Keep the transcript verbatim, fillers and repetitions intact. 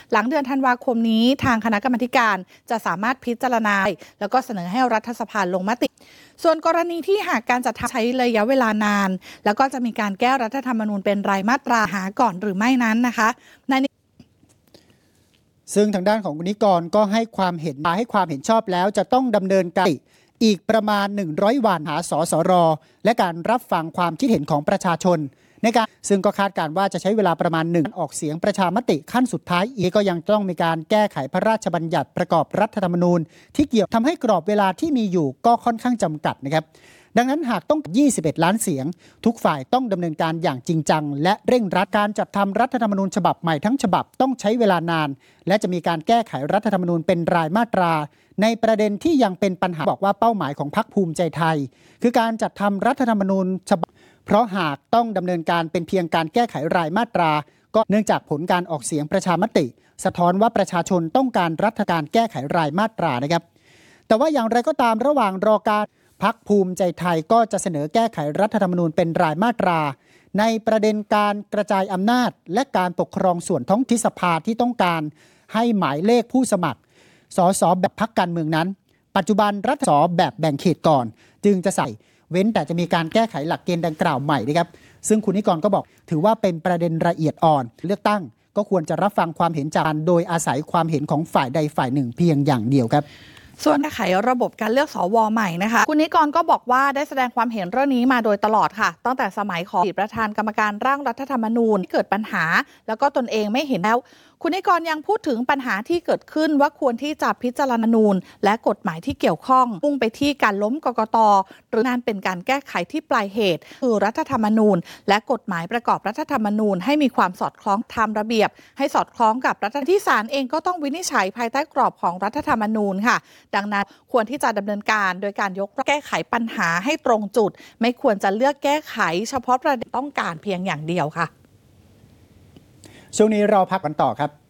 หลังเดือนธันวาคมนี้ทางคณะกรรมาการจะสามารถพิจารณาแล้วก็เสนอให้รัฐสภาลงมติส่วนกรณีที่หากการจัดทำใช้ระยะเวลานานแล้วก็จะมีการแก้รัฐธรรมนูญเป็นรายมาตราหาก่อนหรือไม่นั้นนะคะในซึ่งทางด้านของคุณนิกรก็ให้ความเห็นมาให้ความเห็นชอบแล้วจะต้องดำเนินการอีกประมาณหนึ่งร้อยวันหาสสรและการรับฟังความคิดเห็นของประชาชนในการซึ่งก็คาดการว่าจะใช้เวลาประมาณหนึ่งออกเสียงประชามติขั้นสุดท้ายอีกก็ยังต้องมีการแก้ไขพระราชบัญญัติประกอบรัฐธรรมนูญที่เกี่ยวทำให้กรอบเวลาที่มีอยู่ก็ค่อนข้างจำกัดนะครับดังนั้นหากต้องยี่สิบเอ็ดล้านเสียงทุกฝ่ายต้องดำเนินการอย่างจริงจังและเร่งรัดการจัดทำรัฐธรรมนูญฉบับใหม่ทั้งฉบับต้องใช้เวลานานและจะมีการแก้ไขรัฐธรรมนูญเป็นรายมาตราในประเด็นที่ยังเป็นปัญหาบอกว่าเป้าหมายของพรรคภูมิใจไทยคือการจัดทำรัฐธรรมนูญฉบับเพราะหากต้องดำเนินการเป็นเพียงการแก้ไขรายมาตราก็เนื่องจากผลการออกเสียงประชามติสะท้อนว่าประชาชนต้องการรัฐการแก้ไขรายมาตรานะครับแต่ว่าอย่างไรก็ตามระหว่างรอการพรรคภูมิใจไทยก็จะเสนอแก้ไขรัฐธรรมนูญเป็นรายมาตราในประเด็นการกระจายอำนาจและการปกครองส่วนท้องถิ่นสภาที่ต้องการให้หมายเลขผู้สมัครสสแบบพรรคการเมืองนั้นปัจจุบันรัฐสแบบแบ่งเขตก่อนจึงจะใส่เว้นแต่จะมีการแก้ไขหลักเกณฑ์ดังกล่าวใหม่นะครับซึ่งคุณนิกรก็บอกถือว่าเป็นประเด็นละเอียดอ่อนเลือกตั้งก็ควรจะรับฟังความเห็นจากกันโดยอาศัยความเห็นของฝ่ายใดฝ่ายหนึ่งเพียงอย่างเดียวครับส่วนแก้ไขระบบการเลือกสวใหม่นะคะคุณนิกรก็บอกว่าได้แสดงความเห็นเรื่องนี้มาโดยตลอดค่ะตั้งแต่สมัยของประธานกรรมการร่างรัฐธรรมนูญที่เกิดปัญหาแล้วก็ตนเองไม่เห็นแล้วคุณนิกรยังพูดถึงปัญหาที่เกิดขึ้นว่าควรที่จะพิจารณานูญและกฎหมายที่เกี่ยวข้องมุ่งไปที่การล้มกกต.หรือนั่นเป็นการแก้ไขที่ปลายเหตุคือรัฐธรรมนูญและกฎหมายประกอบรัฐธรรมนูญให้มีความสอดคล้องตามระเบียบให้สอดคล้องกับรัฐที่ศาลเองก็ต้องวินิจฉัยภายใต้กรอบของรัฐธรรมนูญค่ะดังนั้นควรที่จะดำเนินการโดยการยกแก้ไขปัญหาให้ตรงจุดไม่ควรจะเลือกแก้ไขเฉพาะประเด็นต้องการเพียงอย่างเดียวค่ะช่วงนี้เราพักกันต่อครับ